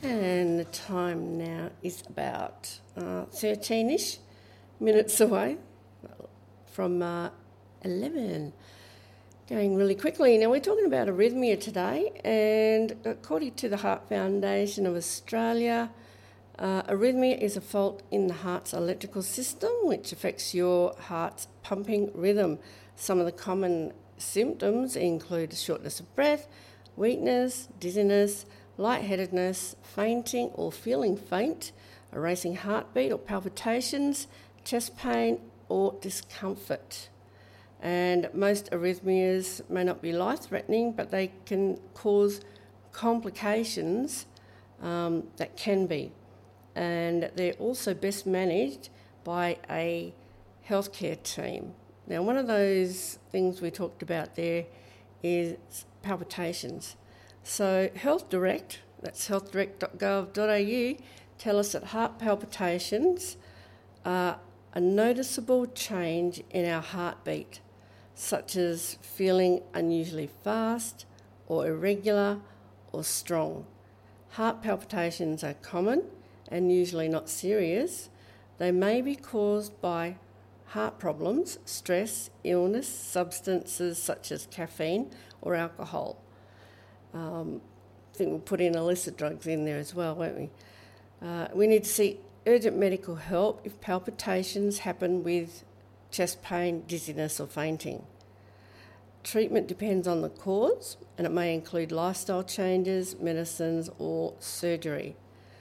And the time now is about 13-ish minutes away from 11. Going really quickly. Now, we're talking about arrhythmia today, and according to the Heart Foundation of Australia, arrhythmia is a fault in the heart's electrical system which affects your heart's pumping rhythm. Some of the common symptoms include shortness of breath, weakness, dizziness, lightheadedness, fainting or feeling faint, a racing heartbeat or palpitations, chest pain or discomfort. And most arrhythmias may not be life-threatening, but they can cause complications that can be. And they're also best managed by a healthcare team. Now, one of those things we talked about there is palpitations. So Health Direct, that's healthdirect.gov.au, tell us that heart palpitations are a noticeable change in our heartbeat, such as feeling unusually fast or irregular or strong. Heart palpitations are common and usually not serious. They may be caused by heart problems, stress, illness, substances such as caffeine or alcohol. I think we'll put in illicit drugs in there as well, won't we? We need to seek urgent medical help if palpitations happen with chest pain, dizziness or fainting. Treatment depends on the cause, and it may include lifestyle changes, medicines or surgery.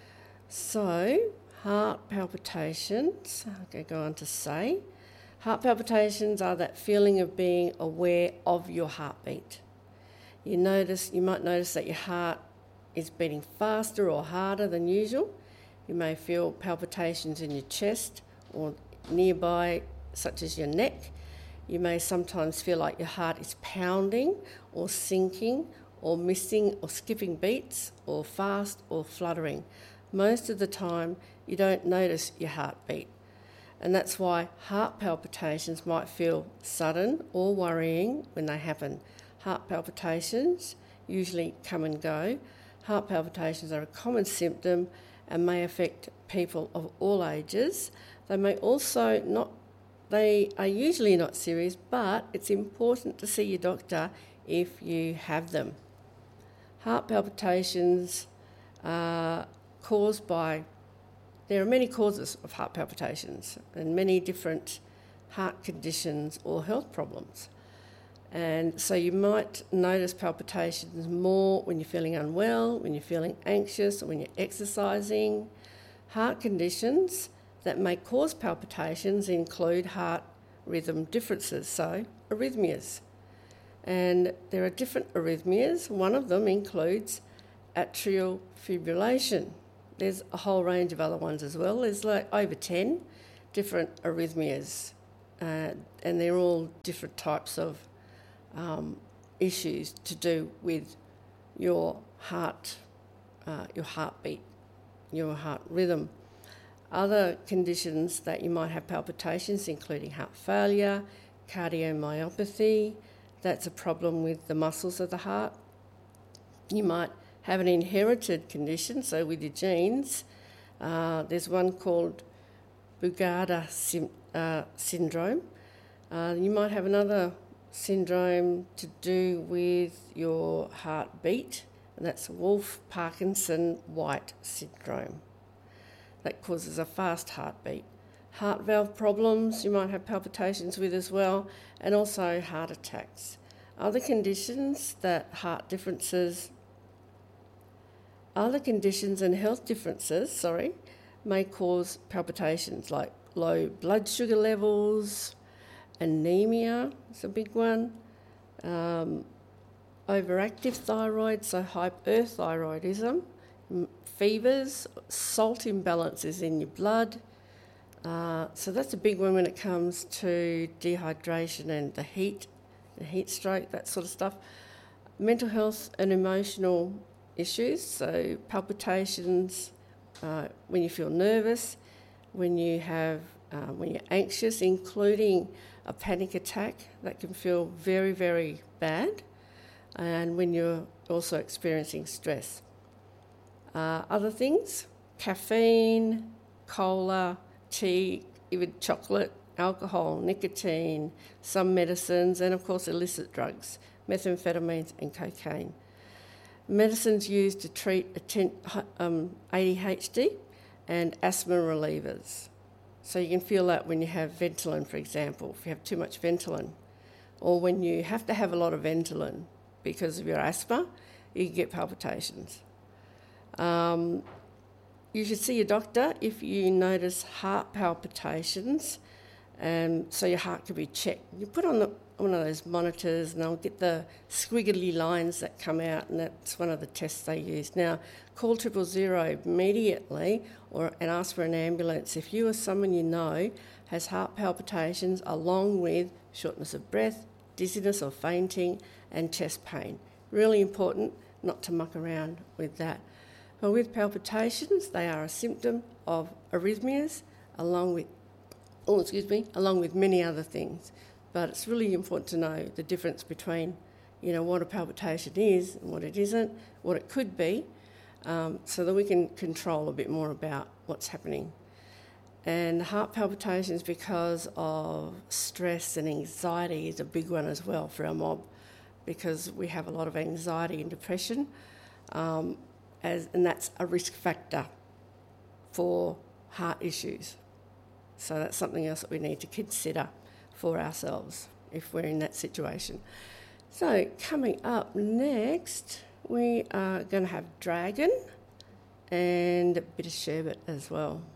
So, heart palpitations, I'm going to go on to say, heart palpitations are that feeling of being aware of your heartbeat. You might notice that your heart is beating faster or harder than usual. You may feel palpitations in your chest or nearby, such as your neck. You may sometimes feel like your heart is pounding or sinking or missing or skipping beats or fast or fluttering. Most of the time, you don't notice your heartbeat. And that's why heart palpitations might feel sudden or worrying when they happen. Heart palpitations usually come and go. Heart palpitations are a common symptom and may affect people of all ages. They are usually not serious, but it's important to see your doctor if you have them. Heart palpitations are caused by, there are many causes of heart palpitations and many different heart conditions or health problems. And so you might notice palpitations more when you're feeling unwell, when you're feeling anxious, or when you're exercising. Heart conditions that may cause palpitations include heart rhythm differences, so arrhythmias. And there are different arrhythmias. One of them includes atrial fibrillation. There's a whole range of other ones as well. There's like over 10 different arrhythmias, and they're all different types of issues to do with your heart, your heartbeat, your heart rhythm. Other conditions that you might have palpitations, including heart failure, cardiomyopathy, that's a problem with the muscles of the heart. You might have an inherited condition, so with your genes, there's one called Bugarda syndrome. You might have another syndrome to do with your heartbeat, and that's Wolff-Parkinson-White syndrome. That causes a fast heartbeat. Heart valve problems you might have palpitations with as well, and also heart attacks. Other conditions and health differences, may cause palpitations like low blood sugar levels, anemia is a big one, overactive thyroid, so hyperthyroidism, fevers, salt imbalances in your blood. So that's a big one when it comes to dehydration and the heat stroke, that sort of stuff. Mental health and emotional issues, so palpitations when you feel nervous, when you're anxious, including a panic attack, that can feel very, very bad, and when you're also experiencing stress. Other things, caffeine, cola, tea, even chocolate, alcohol, nicotine, some medicines, and of course illicit drugs, methamphetamines and cocaine. Medicines used to treat ADHD and asthma relievers. So you can feel that when you have Ventolin, for example, if you have too much Ventolin, or when you have to have a lot of Ventolin because of your asthma, you can get palpitations. You should see your doctor if you notice heart palpitations, so your heart can be checked. You put on one of those monitors and they'll get the squiggly lines that come out, and that's one of the tests they use. Now, call 000 immediately and ask for an ambulance if you or someone you know has heart palpitations along with shortness of breath, dizziness or fainting, and chest pain. Really important not to muck around with that. But with palpitations, they are a symptom of arrhythmias along with many other things. But it's really important to know the difference between, what a palpitation is and what it isn't, what it could be, so that we can control a bit more about what's happening. And heart palpitations because of stress and anxiety is a big one as well for our mob, because we have a lot of anxiety and depression, and that's a risk factor for heart issues. So that's something else that we need to consider for ourselves if we're in that situation. So coming up next, we are going to have dragon and a bit of sherbet as well.